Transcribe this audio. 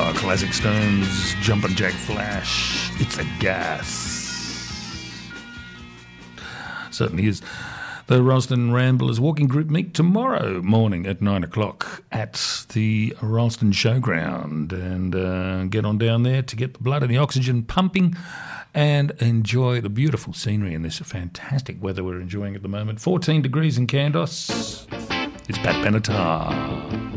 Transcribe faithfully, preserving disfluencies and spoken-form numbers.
Classic Stones, Jumpin' Jack Flash. It's a gas. Certainly is. The Ralston Ramblers Walking Group meet tomorrow morning at nine o'clock at the Ralston Showground. And uh, get on down there to get the blood and the oxygen pumping and enjoy the beautiful scenery in this fantastic weather we're enjoying at the moment. fourteen degrees in Candos. It's Pat Benatar.